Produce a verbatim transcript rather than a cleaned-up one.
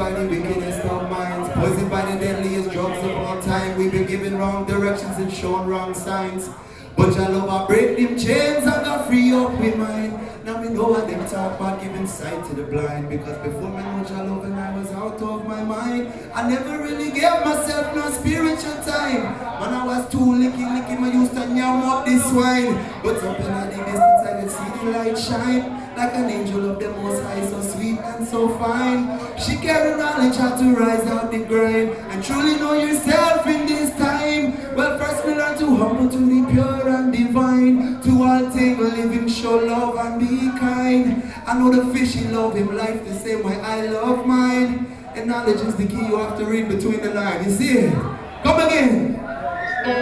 by the wickedest of minds, poisoned by the deadliest drugs of all time. We've been given wrong directions and shown wrong signs. But your love, I break them chains and I free up with mine. Now we know what them talk about giving sight to the blind. Because before me know your love and I was out of my mind, I never really gave myself no spiritual time. When I was too licky licky, I used to yam up this wine. But up in the distance I could see the light shine. Like an angel of the most high, so sweet and so fine. She carried knowledge how to rise out the grind and truly know yourself in this time. Well, first we learn to humble, to be pure and divine. To all things living, show love and be kind. I know the fishy love him life the same way I love mine. And knowledge is the key, you have to read between the lines. You see it? Come again.